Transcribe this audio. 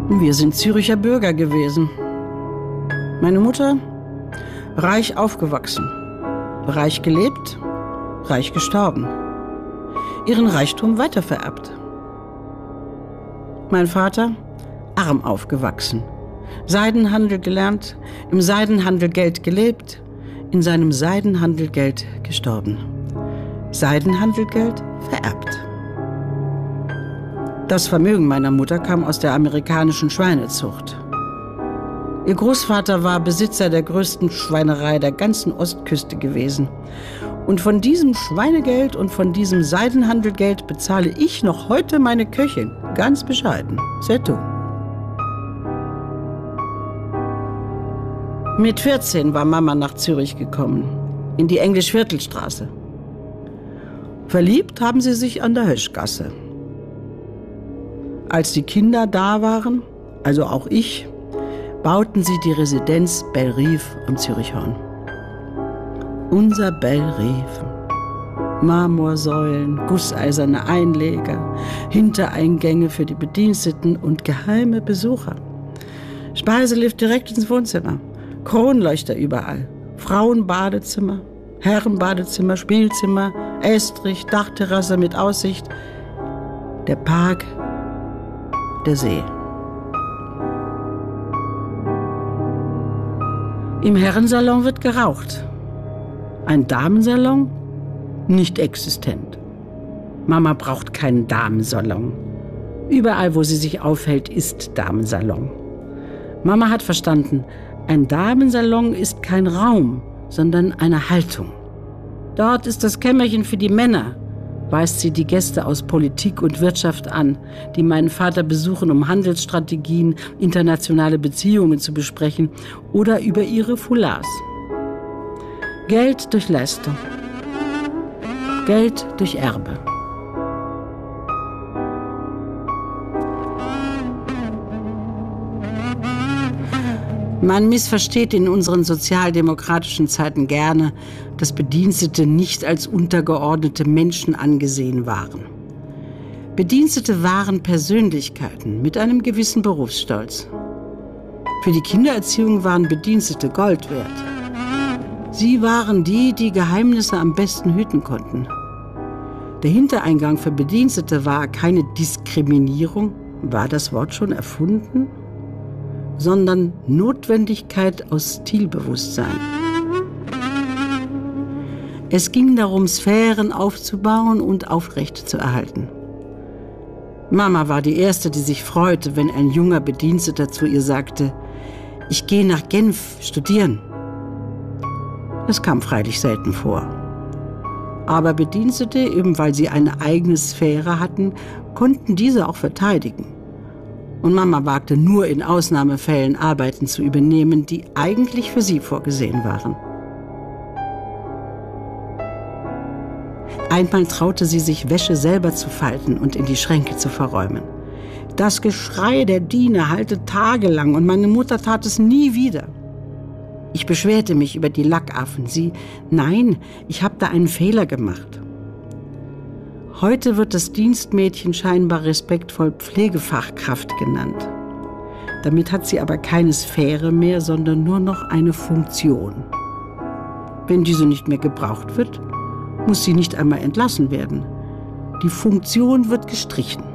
Wir sind Züricher Bürger gewesen. Meine Mutter, reich aufgewachsen, reich gelebt, reich gestorben. Ihren Reichtum weitervererbt. Mein Vater, arm aufgewachsen, Seidenhandel gelernt, im Seidenhandel Geld gelebt, in seinem Seidenhandel Geld gestorben. Seidenhandel Geld vererbt. Das Vermögen meiner Mutter kam aus der amerikanischen Schweinezucht. Ihr Großvater war Besitzer der größten Schweinerei der ganzen Ostküste gewesen. Und von diesem Schweinegeld und von diesem Seidenhandelgeld bezahle ich noch heute meine Köchin. Ganz bescheiden. C'est tout. Mit 14 war Mama nach Zürich gekommen, in die Englisch-Viertelstraße. Verliebt haben sie sich an der Höschgasse. Als die Kinder da waren, also auch ich, bauten sie die Residenz Bellerive am Zürichhorn. Unser Bellerive. Marmorsäulen, gusseiserne Einleger, Hintereingänge für die Bediensteten und geheime Besucher. Speiselift direkt ins Wohnzimmer, Kronleuchter überall, Frauenbadezimmer, Herrenbadezimmer, Spielzimmer, Estrich, Dachterrasse mit Aussicht, der Park, der See. Im Herrensalon wird geraucht. Ein Damensalon? Nicht existent. Mama braucht keinen Damensalon. Überall, wo sie sich aufhält, ist Damensalon. Mama hat verstanden, ein Damensalon ist kein Raum, sondern eine Haltung. Dort ist das Kämmerchen für die Männer, weist sie die Gäste aus Politik und Wirtschaft an, die meinen Vater besuchen, um Handelsstrategien, internationale Beziehungen zu besprechen oder über ihre Foulards. Geld durch Leistung. Geld durch Erbe. Man missversteht in unseren sozialdemokratischen Zeiten gerne, dass Bedienstete nicht als untergeordnete Menschen angesehen waren. Bedienstete waren Persönlichkeiten mit einem gewissen Berufsstolz. Für die Kindererziehung waren Bedienstete Gold wert. Sie waren die, die Geheimnisse am besten hüten konnten. Der Hintereingang für Bedienstete war keine Diskriminierung, war das Wort schon erfunden? Sondern Notwendigkeit aus Stilbewusstsein. Es ging darum, Sphären aufzubauen und aufrecht zu erhalten. Mama war die Erste, die sich freute, wenn ein junger Bediensteter zu ihr sagte, ich gehe nach Genf studieren. Das kam freilich selten vor. Aber Bedienstete, eben weil sie eine eigene Sphäre hatten, konnten diese auch verteidigen. Und Mama wagte nur in Ausnahmefällen Arbeiten zu übernehmen, die eigentlich für sie vorgesehen waren. Einmal traute sie sich, Wäsche selber zu falten und in die Schränke zu verräumen. Das Geschrei der Diener hallte tagelang und meine Mutter tat es nie wieder. Ich beschwerte mich über die Lackaffen. Nein, ich habe da einen Fehler gemacht. Heute wird das Dienstmädchen scheinbar respektvoll Pflegefachkraft genannt. Damit hat sie aber keine Sphäre mehr, sondern nur noch eine Funktion. Wenn diese nicht mehr gebraucht wird, muss sie nicht einmal entlassen werden. Die Funktion wird gestrichen.